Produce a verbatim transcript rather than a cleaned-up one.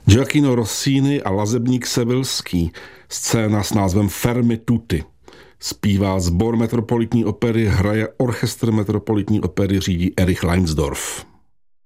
Gioacchino Rossini a lazebník Sevillský. Scéna s názvem Fermi tutti. Zpívá sbor Metropolitní opery, hraje orchestr Metropolitní opery, řídí Erich Leinsdorf.